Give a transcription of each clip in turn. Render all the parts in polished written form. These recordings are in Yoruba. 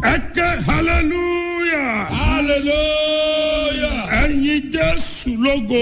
Ẹ̀kẹ́ hallelujah. Hallelujah. Ẹ̀yin Jésù lógo.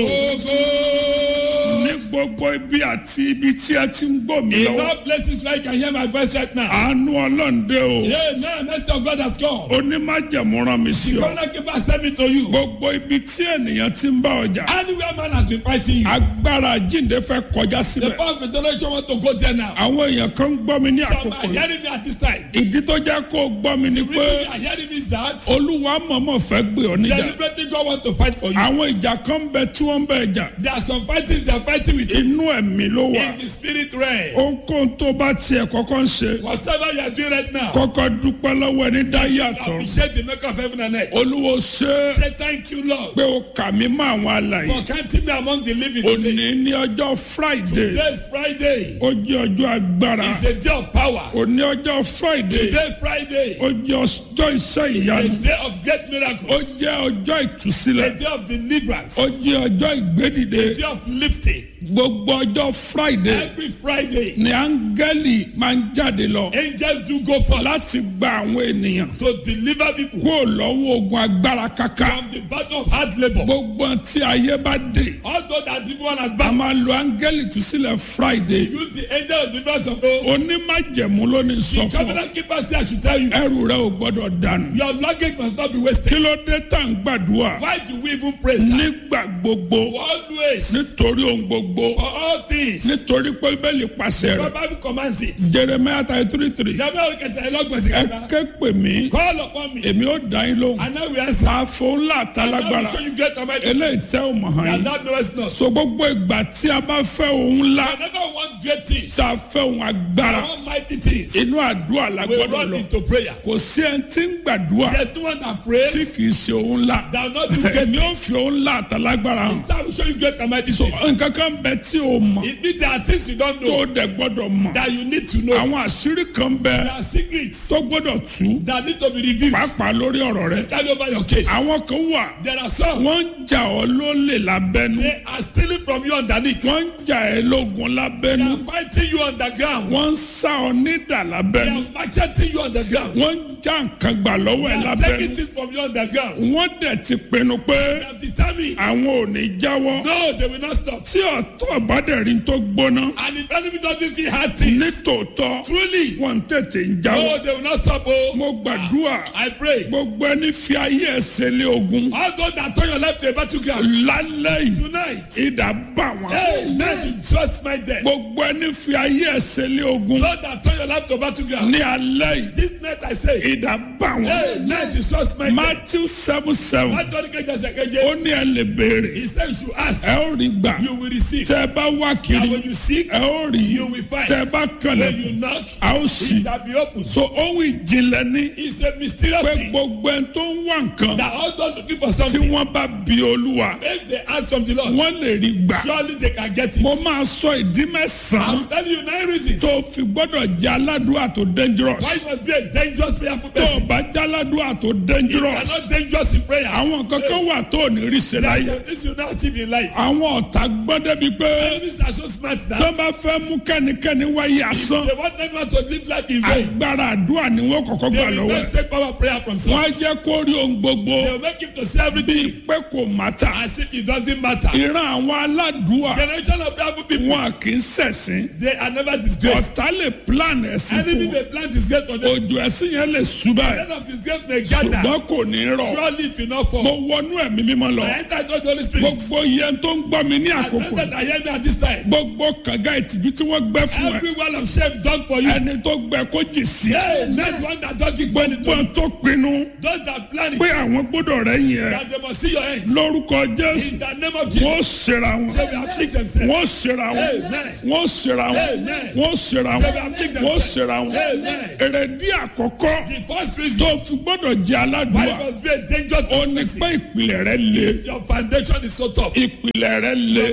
Ní gbogbo ibi àti ibi tí ẹ ti ń gbọ́ mi In lọ́wọ́. all places where you can hear my voice right now. Àánú Ọlọ́run dé o. Yeah, now mercy of God has come. Onímájẹ̀mú rán mi sí The ọ. corner keeper sent me to you. Gbogbo ibi tí ènìyàn ti ń bá ọjà. Anywhere man has been fighting you. Agbára jíǹde fẹ́ kọjá The síbẹ̀. power of resurrection want to go there now. Àwọn èèyàn kan ń gbọ́ mi ní Some àkókò are yìí. hearing me at this time. Ìdí tó jẹ́ kó o gbọ́ mi ni The reason pé you are hearing me is that Olúwa mọ̀mọ́ fẹ́ gbé ọ níjà. deliberately God want to fight for you. Àwọn ìjà kan ń bẹ tí wọ́n ń bẹ jà. There are some fightings they are fighting with you Inú ẹ̀mí ló wà. in the spirit realm. Ohunkóhun tó bá tiẹ̀ kọ́kọ́ ń ṣe. Whatever you are doing right now, Kọ́kọ́ dúpẹ́ lọ́wọ́ ẹni dá yàtọ̀. appreciate the maker of heaven and earth. Olúwo ṣe Say thank you, Lord, pé o kà mí mọ́ àwọn alàyè. for counting me among the living today. Òní ní ọjọ́ Friday. Today is Friday. Ó jẹ́ ọjọ́ agbára. It's a day of power. Òní ọjọ́ Friday. Today Friday. Ó jẹ́ ọjọ́ iṣẹ́ A ìyanu. day of great Ó miracles. jẹ́ ọjọ́ A ìtúsílẹ̀. day of deliverance. Ó jẹ́ ọjọ́ ìgbédìde. A day of lifting. Gbogbo ọjọ́ Friday Every Friday, ni áńgẹ́lì máa ń jáde lọ angels do go forth láti gba àwọn ènìyàn to deliver people kúrò lọ́wọ́ ogun agbára kaka. from the battle of hard labor. Gbogbo tí ayé bá dé. Although that people has A battle, máa lo áńgẹ́lì ìtúsílẹ̀ Friday. use the angel of deliverance of God. Onímájẹ̀mú ló ní sọ The fún ọ. covenant keeper say I should tell you, Ẹrù rẹ ò gbọ́dọ̀ dànù. your luggage must not be Kí wasted. ló dé tá à ń gbàdúrà? Why do we even pray, sir? Nígbà gbogbo. Always, Nítorí ohun gbogbo. for all things, Nítorí pé Bíbélì pàṣẹ the rẹ̀. Bible commands it. Jeremiah 33:3. Jabẹ́ olùkẹ́tẹ̀ ẹlọ́gbọ̀n sí Ẹ kẹta. ké pè mí. Call upon me, Èmi ó dá yín lóhùn. and I will answer. Máa fún ńlá And I will àtàlágbára. show you great and mighty Eléyìí things tẹ́ ò mọ̀ hàn that yín. thou knowest not. So gbogbo ìgbà tí a bá fẹ́ ohun ńlá. Whenever we want great things, Tá a fẹ́ ohun agbára. I want mighty things, Inú àdúrà la we gbọ́dọ̀ run lọ. into prayer. Kò sí ẹni tí ń gbàdúrà There's no one that tí prays kì í ṣe ohun ńlá. that will not do great Èmi ó things. fi ohun ńlá àtàlágbára hàn. I will show you great and mighty So things. nǹkan kan bẹ tí o mọ̀ It means there are things you don't tó know o dẹ̀ gbọ́dọ̀ mọ̀. that you need to know. Àwọn àṣírí kan bẹ There are secrets tó gbọ́dọ̀ tú that need to be revealed. pàápàá lórí ọ̀rọ̀ rẹ. Tell over your case. Àwọn kan wà There are some, wọ́n ń jà ọ́ lólè lábẹ́nú. they are stealing from you underneath. They Wọ́n ń jà ẹ́ lógun lábẹ́nú. are fighting you underground. Wọ́n ń sá ọ nídà They lábẹ́nú. are macheting you underground. Wọ́n ń já nǹkan gbà lọ́wọ́ They ẹ̀ are taking lábẹ́nú. things from you underground. Wọ́n dẹ̀ ti pinnu pé They have determined, àwọn ò ní jáwọ́. no, they will not stop. Tí ọ̀tọ̀ bá dẹ̀ rí tó gbóná And if enemy doesn't see hard things, nítòótọ́ truly, wọ́n tètè ń no, jáwọ́. they will not stop. Oh, Mo gbàdúrà I pray. gbogbo ẹni fi ayé ẹsẹ̀ lé ogun All those that turn your life to a battleground lálẹ́ yìí tonight, ìdá bá wọn. hey, let you trust my death. Gbogbo ẹni fi ayé ẹsẹ̀ lé ogun Those that turn your life to a battleground, ní alẹ́ yìí this night I say, ìdá bá wọn. hey, let you trust my death. Matthew 7:7 That don't get just ó again. ní ẹ lè béèrè He said you should ask, ẹ ó rí gbà you will receive. tẹ ẹ bá wá And kiri when you seek, ẹ ó rí you will find. tẹ ẹ bá When kànlẹ̀ you knock, a ó it ṣí. shall be opened. So ohun ìjìnlẹ̀ ní It's a mysterious pé thing gbogbo ẹni tó ń wá nǹkan that all those looking for tí something, wọ́n bá bi Olúwa if they ask from the Lord, wọ́n lè rí gbà. surely they can get Mo it. máa sọ ìdí mẹ́sàn-án I'm telling you 9 reasons tó fi gbọ́dọ̀ jẹ́ aládùúrà tó dangerous. why you must be a dangerous prayerful Tó o person. bá jẹ́ aládùúrà tó You are dangerous. not dangerous in prayer. Àwọn kankan wà tó ò ní rí ṣe láyé. This you not achieve in life. Àwọn ọ̀tá gbọ́dọ̀ bíi pé Enemies are so smart tó that bá fẹ́ mú kẹ́nikẹ́ni wáyé asán. they want everyone to live life in vain. Agbára àdúrà ni wọ́n kọ́kọ́ They gbà will lọ́wọ́ ẹ̀. just take power prayer from Wọ́n á source. jẹ́ kó rí ohun gbogbo They will make him to see everything bíi pé kò mátà. as if it doesn't matter. Ìran àwọn aládùúà Generation of prayerful people, wọn kì í ṣẹ̀sín. they are never disgraced. Ọ̀tá lè plan ẹ̀sìn Enemy fún wọn. may plant disgrace for them. Òjò ẹ̀sìn yẹn lè ṣúbà ẹ̀. End of disgrace may gather. Ṣùgbọ́n kò ní rọ̀. Surely it will not fall. Mo wọnú ẹ̀mí mímọ́ lọ. I enter into the Holy Spirit. Gbogbo yẹn tó ń gbọ́ mi ní I àkókò. know that I hear me at this time. Gbogbo kànga ìtìjú tí wọ́n gbẹ́ fún ẹ. Every wall of shame done for you. Ẹni tó gbẹ kó jì sí. Hey, not one that don't give money to Gbọ́n you. tó pinnu Those that plan pé it, àwọn gbọ́dọ̀ rẹ̀ yẹn. that they must see your end. Lórúkọ Jésù, In the name of Jesus, wọ́n ṣera wọn. they will afflict themselves. Wọ́n ṣera wọn. Amen. Wọ́n ṣera wọn. Amen. Wọ́n ṣera They wọn. will afflict Wọ́n themselves. ṣera wọn. Amen. Èrèdí àkọ́kọ́ The first reason tó fi gbọ́dọ̀ jẹ́ why aládùúgbà. you must be a dangerous Ó ní person. pé ìpìlẹ̀ rẹ̀ le. Your foundation is so tough. Ìpìlẹ̀ rẹ̀ le. Your foundation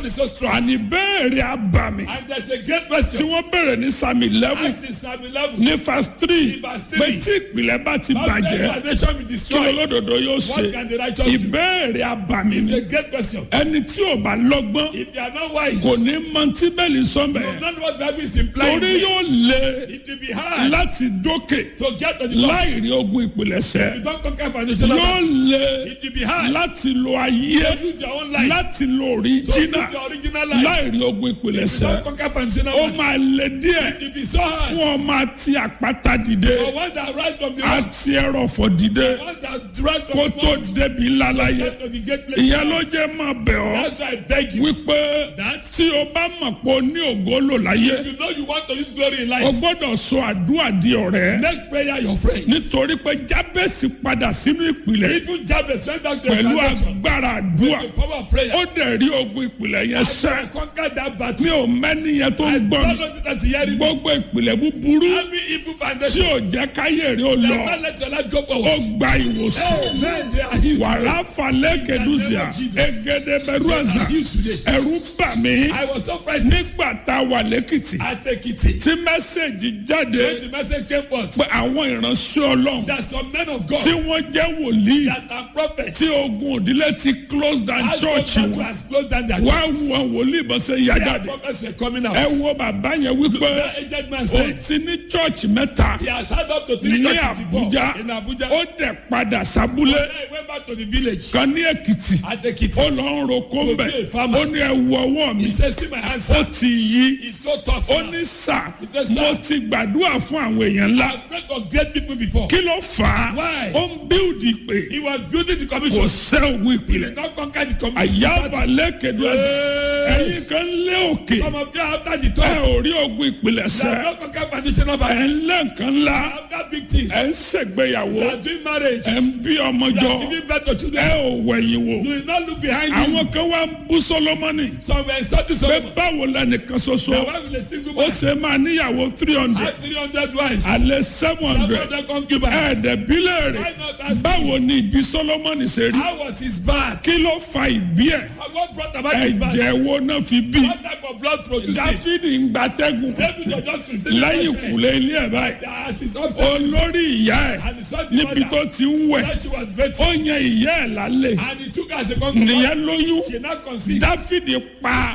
foundation is so strong. àní béèrè abàmì And there's a great tí question. wọ́n béèrè ní Psalm 11 Act in Psalm 11. ní verse 3 In verse pé 3. tí ìpìlẹ̀ bá ti How can bàjẹ́ foundation be kí destroyed? olódodo yóò ṣe What can the righteous do? ìbéèrè abàmì It's ni a great question. ẹni tí ò bá lọ́gbọ́n If you are not wise, kò ní mọ tí bẹ́ẹ̀lì sọ́mbẹ̀ you don't know what Bible is implying. torí yóò le It will be hard láti dókè to get to the top. láì rí ogun ìpìlẹ̀ṣẹ̀ You don't conquer foundational yóò battles. le It will be hard láti lo ayé to use your own life. láti lo To òríjínà use your original life. láì rí ogun You ìpìlẹ̀ṣẹ̀ don't conquer foundational ó battles. máa le díẹ̀ It will be so hard. fún ọmọ àti àpáta dìde For one that rise from the rock, àti ẹrọ̀fọ̀ dìde one that rise from kó the tó rock, débi ńlá láyé get to the great place. ìyẹn ló jẹ́ máa bẹ̀ ọ́ That's why I beg you. wípé That tí o bá mọ̀ pé o ní ògo lò láyé you know you want to use glory in o life. gbọ́dọ̀ sọ àdúrà di ọ̀rẹ́ Make prayer your friend. nítorí pé jábẹ́sì padà sínú ìpìlẹ̀ Even Jabez went back to a pẹ̀lú foundation. agbára àdúrà The power of prayer. ó dẹ̀ rí ogun ìpìlẹ̀ yẹn sẹ́ I conquer that mi battle. ò mẹ́ni yẹn tó I ń gbọ́ don't mi know that hearing me. gbogbo ìpìlẹ̀ búburú Every evil tí foundation. ò jẹ́ káyé rí ó lọ Never let your life go ó forward. gba ìwòsàn Amen. They are healed. wàrà falẹ̀ kẹdùsíà egede bẹ̀rù àzà ẹ̀rù bà mí I was so frightened nígbà tá a wà lẹ́kìtì at Ekiti. tí mẹ́sẹ̀gì jáde When the message came forth, pé àwọn ìránṣẹ́ ọlọ́run that some men of God tí wọ́n jẹ́ wòlíì that are prophets tí ogun òdílé ti close down has church gone back to wọn has closed down their wá church. wo àwọn wòlíì bó ṣe yá Their jáde prophets were coming out. ẹ wo bàbá yẹn wípé That aged man ó said ti ní church mẹ́ta he has had up to 3 ní churches before Àbújá in Abuja. ó dẹ̀ padà sábúlé Then he went back to the village kan ní Èkìtì at Ekiti. ó lọ ń roko ń bẹ̀ ó ní ẹ wo ọwọ́ mi He said, see my hands, ó sir. ti yí It's so tough ó now. ní sà said, "Sir, mo ti gbàdúrà fún àwọn èèyàn ńlá I've prayed for great people before. kí ló fà á Why? ó ń bíldì pé He was building the kò commission. sẹ́ ogun He ìpìlẹ̀ did not conquer the commission. àyàbà lẹ́kẹ̀dọ́ ẹ̀yìn kan lé òkè Some of you after the ẹ top, ò rí ogun ìpìlẹ̀ they have sẹ́ not conquered foundational ẹ̀ battle. ń lé nǹkan ńlá After big things, ẹ̀ ń ṣègbéyàwó they are doing marriage. ẹ̀ ń bí ọmọ They jọ are giving birth to ẹ children. ò wẹ̀yìn wò You will not look behind you. àwọn kan wá ń bú Sólómọ́nì Some were insulting pé Solomon. báwo lẹ́nìkan ṣoṣo The wife with a single ó man ṣe máa níyàwó 300 had 300 wives. alẹ́ 700 700 concubines. ẹ̀ẹ́dẹ̀bílẹ̀ rẹ̀ Why not ask báwo ni ìbí Sólómọ́nì ṣe rí how was his birth? kí ló fa ìbí ẹ̀ What brought about his birth? ẹ̀jẹ̀ wo náà fi bí What type of blood produced it? Dáfídì ń gbatẹ́gùn David was just receiving lẹ́yìn bloodshed. kùlé ilé ẹ̀ báyìí At his upstairs. olórí ìyá ẹ̀ And he saw the níbi mother. tó ti ń wẹ̀ When she was ó bathing. yan ìyá ẹ̀ lálẹ́ And he took her as a concubine. nìyẹn lóyún She now conceived. Dáfídì pa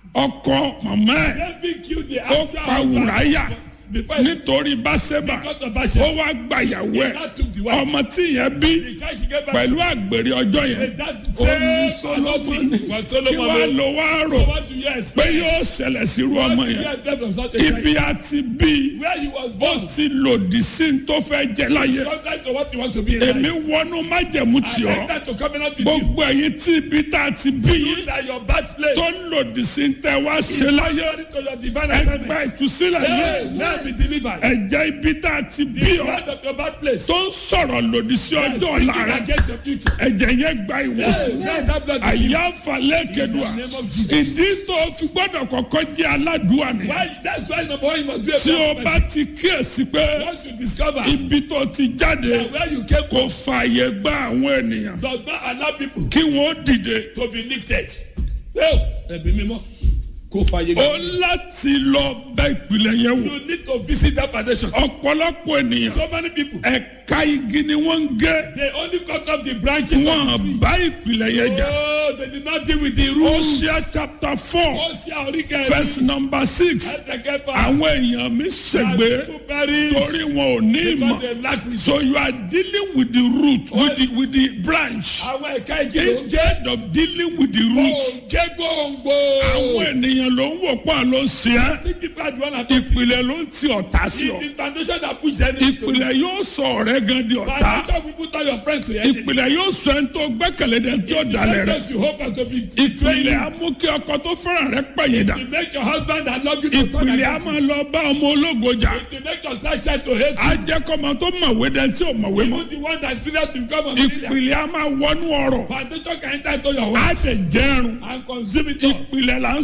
ọkọ màmá ẹ̀ David killed the ó actual pa Wùráyà before he nítorí Báṣẹ́bà got to ó Bathsheba. wá gbàyàwó He ẹ̀ now took the wife. ọmọ tí yẹn bí The child she gave back pẹ̀lú to. àgbèrè ọjọ́ yẹn That ó ní same Sólómọ́nì adultery was kí Solomon. wàá lọ wá So rò what do you pé expect? yóò ṣẹlẹ̀ sírú What ọmọ do you yẹn expect from such a child? ibi àti bí Where he was ó born. ti lòdì sí ní tó fẹ́ jẹ láyé Contrary to what you want to be in èmi life. wọnú májẹ̀mú tì I ọ́ enter to covenant with you. gbogbo ẹ̀yin tí ibi tá a ti bí You yín that your birthplace tó ń lòdì sí ní tẹ́ wá ṣe láyé according to your divine ẹgbẹ́ assignment. ìtúsílẹ̀ Hey, yìí now be delivered. ẹ̀jẹ̀ ibi tá a ti bí The ọ́ blood of your birthplace. tó ń sọ̀rọ̀ lòdì sí ọjọ́ Speaking ọ̀la rẹ̀ against your future. ẹ̀jẹ̀ yẹn gba Hey, ìwòsàn now that blood is àyà falẹ̀ kẹdùà In the name of Jesus. ìdí tó fi gbọ́dọ̀ kọ́kọ́ jẹ́ aládùúà ni Why? That's why number one you must be a tí o prophet. bá ti kíyèsí pé Once you discover ibi tó ti jáde that where you came kò from fààyè gba àwọn ènìyàn does not allow people kí wọ́n dìde to be lifted. Ẹ̀bí mímọ́ kò fàyè ó gbà. láti lọ bẹ ìpìlẹ̀ yẹn wò You need to visit that foundation. ọ̀pọ̀lọpọ̀ ènìyàn So many people, ẹ̀ka igi ni wọ́n ń gé they only cut off the branches of the wọ́n tree. bá ìpìlẹ̀ yẹn jà Oh, they did not deal with the roots. Hosea chapter 4 Ó ṣe àríkẹ́ verse number 6 ẹ̀ẹ́dẹ̀kẹ́fà. àwọn èèyàn mi ṣègbé People perish torí wọn ò ní because ìmọ̀ they lack wisdom. so you are dealing with the root with the branch Àwọn ẹ̀ka igi ló ń gé. instead of dealing with the root Òǹgé gbòǹgbò. àwọn ènìyàn ló ń wò pọ̀ ló ń ṣe é Think people are the one affected. ìpìlẹ̀ ló ń ti ọ̀tá sí ọ It is foundation that puts enemies to you. ìpìlẹ̀ yóò sọ ọ̀rẹ́ gan di ọ̀tá Foundation will put all your friends to enemy. ìpìlẹ̀ yóò sọ ẹni tó gbẹ́kẹ̀lé dẹ̀ tí ó It dalẹ̀ rẹ̀ makes you hope and to be betrayed. ìpìlẹ̀ á mú kí ọkọ tó fẹ́ràn rẹ̀ pẹ̀yìn dà It make your husband that love you to turn ìpìlẹ̀ á against máa you. lọ bá ọmọ ológo jà It make your slight child to hate á you. jẹ́ kọ́mọ tó mọ̀wé dẹ̀ tí ò mọ̀wé mọ́ Even the one that previous to become a millionaire. ìpìlẹ̀ á máa wọnú ọ̀rọ̀ Foundation can enter into your á home tẹ̀ jẹ́rùn and consume it all. ìpìlẹ̀ là ń sọ yìí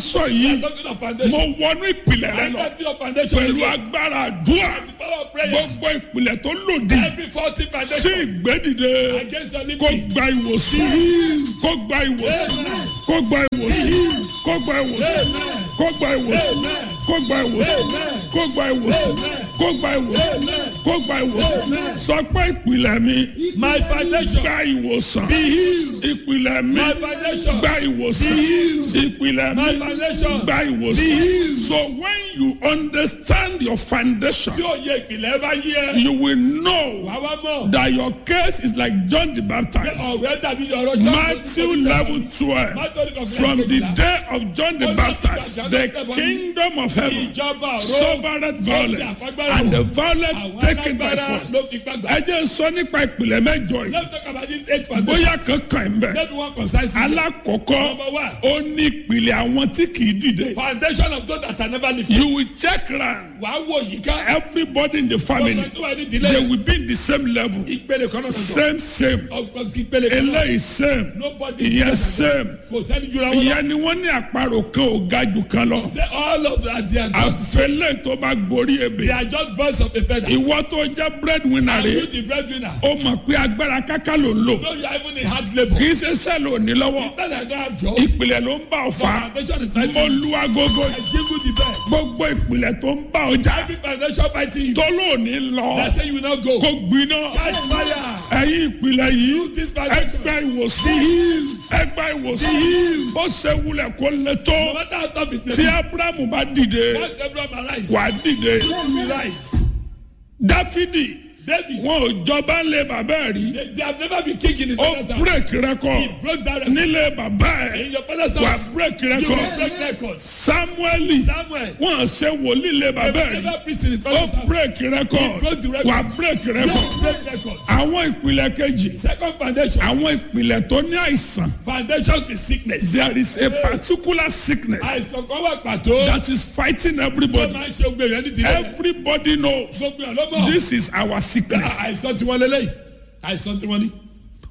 yìí talking of mo foundation. wọnú ìpìlẹ̀ rẹ lọ Enter your foundation pẹ̀lú again. agbára àdúrà The power of prayer. gbogbo ìpìlẹ̀ tó lòdì Every faulty sí foundation ìgbédìde against your kó living. gba ìwòsàn kó gba ìwòsàn kó gba ìwòsàn kó gba ìwòsàn kó gba ìwòsàn kó gba ìwòsàn kó gba ìwòsàn kó gba ìwòsàn kó gba ìwòsàn sọ pé ìpìlẹ̀ mi My foundation. gba ìwòsàn Be healed. ìpìlẹ̀ mi My foundation. gba ìwòsàn ìpìlẹ̀ My mi foundation. gba ìwòsàn so when you understand your foundation Tí òye ìpìlẹ̀ bá yí ẹ. you will know Wà wá mọ̀. that your case is like John the Baptist. Ọ̀rẹ́ dàbí ọ̀rọ̀ John. Matthew level 12. From the day of John the Baptist, the kingdom of heaven Ìjọba ọ̀rọ̀. suffered violence, and the violent taken by force. ló fi gbàgbà. Ẹ jẹ́ sọ nípa ìpìlẹ̀ mẹ́jọ yìí. Let's talk about this 8 foundation. Bóyá kankan ń bẹ̀. Let me one concise. Alákọ̀ọ́kọ́, Number one. ó ní ìpìlẹ̀ àwọn tí kì í dìde. Foundation of those that are never lifted. You will check round. Wàá wò yìí ká. Everybody in the family, Ọgbọ́n tó wà ní they ìdílé. will be in the same level. Ìpele kan náà sọ̀tọ̀. Same. Ọgbọ́n ìpele kan náà. Eléyìí same. Nobody Ìyẹn same. kò sẹ́ni jura wọn lọ. Ìyẹn ni wọ́n ní àparò kan ò ga jù kan lọ. Say all of that they are just Àfẹlẹ́ tó bá gorí ebè. they are just birds of a feather. Ìwọ tó jẹ́ breadwinner Are you rẹ̀. the breadwinner? Ó mọ̀ pé agbára káká ló ń lò. No, you are even in hard labour. Kì í ṣe sẹ́ẹ̀lì òní lọ́wọ́. That I don't have job. Ìpìlẹ̀ ló ń bá ọ The fà. foundation is Mo fighting. lu agogo. I give you the best. Gbogbo ìpìlẹ̀ tó ń bá ọjà. Every foundation fighting you. Tó lóòní lọ. That say you will not go. Kó gbiná. Catch fire. Ẹ̀yin ìpìlẹ̀ yìí. This foundation. Ẹgbẹ́ ìwòsàn. Ẹgbẹ́ ìwòsàn. Bó ṣe wulẹ̀ kó le No tó. matter how tough it may Tí be. Ábúráhámù bá dìde. Once Abraham arise. Wà á dìde. You will rise. Dáfídì. David. Wọn ò jọba ńlẹ̀ bàbá ẹ̀ rí. They have never been king in his Ó father's house. break He record broke that record. nílé bàbá ẹ̀. In your father's Wà house. break You will record. break records. Samueli Samuel. wọn ṣe wòlíì lé They bàbá will ẹ̀ rí. never preach in his Ó father's house. break record. He broke the record. Wà break You record. break records. Àwọn ìpìlẹ̀ kejì. Second foundation. Àwọn ìpìlẹ̀ tó ní àìsàn. Foundation with sickness. There is a particular sickness Àìsàn kan wà pàtó. that is fighting Tó everybody. máa ń ṣe gbé yẹn ní ìdílé. Everybody knows Gbogbo ẹ̀ ló mọ̀. this is our sickness. Àìsàn tí wọ́n lélẹ́yìí. Àìsàn tí wọ́n ní.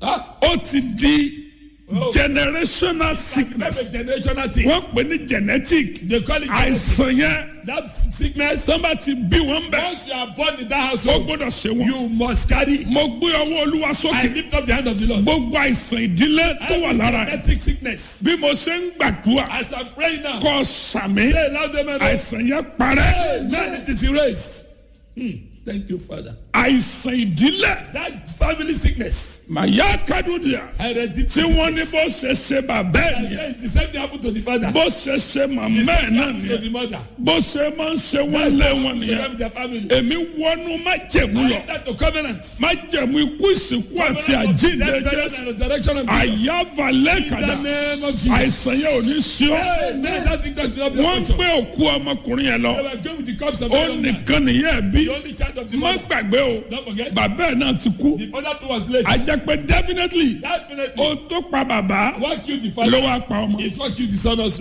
Ó ti di generational sickness. That's a generational thing. Wọ́n pè ní genetic. They call it genetics. Àìsàn yẹn That sickness. tọ́ba ti bí wọ́n bẹ̀. Once you are born in that Ó household, gbọ́dọ̀ ṣe wọ́n. you must carry it. Mo gbé ọwọ́ Olúwa I sókè. lift up the hand of the Lord. Gbogbo àìsàn ìdílé tó wà Every lára ẹ̀. genetic sickness. Bí mo ṣe ń gbàdúrà As I'm praying now, kọ́ sàmì. say loud amen. Àìsàn yẹn parẹ́. Amen. It is erased. Thank you, Father. Àìsàn ìdílé. That family sickness. Màyá Kadúdìà. Hereditary Tí wọ́n ní sickness. bó ṣe ṣe bàbá ẹ̀ nìyẹn. Yes, the same thing happened to the father. Bó ṣe ṣe The màmá ẹ̀ same náà thing happened to nìyẹn. the mother. Bó ṣe máa ń ṣe wọ́n That's lé what wọn happened to them nìyẹn. with their family. Èmi wọnú májẹ̀mú I lọ. enter to covenant. Májẹ̀mú ikú ìsìnkú àti àjíǹde Death, burial, Jésù. and resurrection of Jesus. Àyàvalẹ̀ In kàdá. the name of Jesus. Àìsàn yẹn ò ní sí ọ́. Amen. That victory will not be Wọ́n ń a portion. gbé òkú ọmọkùnrin yẹn lọ. They were going with the cups of Ó the young man. nìkan nìyẹn bí. The only child of the Má mother. gbàgbé o. Don't forget. Bàbá ẹ̀ náà ti kú. The father too was late. A jẹ́ pé definitely Definitely. ó tó pa bàbá What killed the ló father? wá pa ọmọ. It's what killed the son also.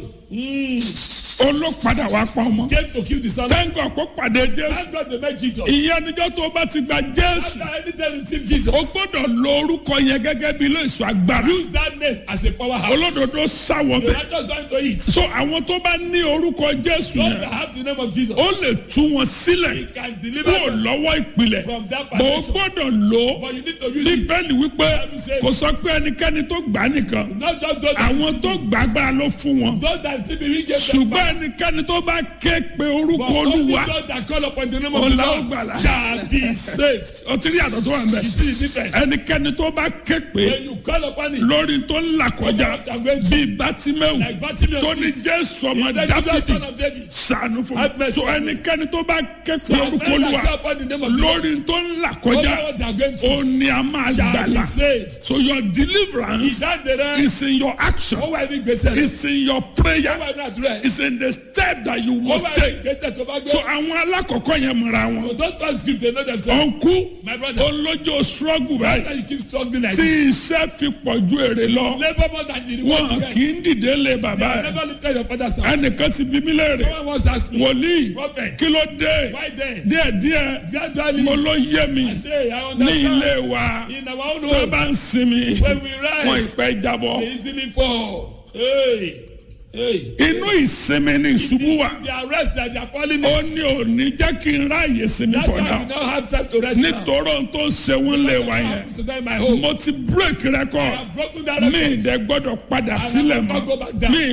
Ó ló padà wá pa ọmọ. Came to kill the son. Tẹ́ńgọ̀ kó pàdé Jésù. Thank God they met Jesus. Ìyẹn níjọ́ tó o bá ti gba Jésù. After anytime you receive Jesus, O gbọ́dọ̀ lo orúkọ yẹn gẹ́gẹ́ bí ilé ìṣọ́ agbára. use that name as a powerhouse. Olódodo sáwọ The bẹ̀. righteous don't to it. So àwọn tó bá ní orúkọ Jésù Those yẹn, that have the name of Jesus, ó lè tú wọn sílẹ̀ he can deliver kúrò them lọ́wọ́ ìpìlẹ̀. from that Bó o foundation. gbọ́dọ̀ lò ó. But you need to use it. Bíbélì wípé kò sọ pé ẹnikẹ́ni tó gbà á nìkan. Not just those that Àwọn tó gbà agbára ló fún wọn. those that receive it, he gave them back. Ṣùgbọ́n ẹnikẹ́ni tó bá ké pe orúkọ But only Olúwa. those that call upon the name of the Ọ̀la Lord ọgbàlà. shall be saved. O ti rí àtọ̀ tó wà ń bẹ̀. You see the difference? Ẹnikẹ́ni tó bá ké pe When you call upon it, lórí tó ń là kọjá bíi Bátíméù like Bartimaeus, tó ní Jésù ọmọ the Jesus Dáfídì son of David, ṣàánú fún Have mi. mercy. So ẹnikẹ́ni tó bá ké pe so orúkọ men that Olúwa call upon the name of the Lord, lórí tó ń là all kọjá what they are going ó through ní a máa shall be gbàlà. saved. So your deliverance Ìdádẹrẹ, is in your action. ó wà ní gbèsè rẹ̀, It's in your ó prayer. wà ní àdúrà rẹ̀, It's in the step that you ó must wà ní take. gbèsè tó bá So gbé. àwọn alákọ̀ọ́kọ́ yẹn mọ̀ra wọn. So those first script they know themselves. Ọ̀nkú My brother, olójó struggle why báyìí you keep struggling like tí this? iṣẹ́ fi pọ̀ ju èrè lọ. Labour more than the reward you Wọn get. kì í dìde lé They bàbá have ẹ̀. never lifted your father's house. Ẹnìkan ti bí mí léèrè. Someone once asked me, Wòlíì Prophet, kí ló dé? why then? Díẹ̀díẹ̀ Gradually, mo ló yé mi I say, I ní ilé understand. wa In our own tó home, bá ń sinmi when we wọn rise, ìpẹ́ jábọ̀. they easily fall. Hey, Hey. inú ìsinmi ni ìṣubú wà. The arrest that they are falling ó in. ní òní jẹ́ kí n ráàyè sinmi That's why fọ̀dà. we now have time to rest now. nítorí ohun tó ń ṣe wọ́n lé wa What yẹn. happens to them in my home? mo ti break I record. have broken that mi record. ìdẹ gbọ́dọ̀ padà sílẹ̀ I will not go mọ́. back down. mi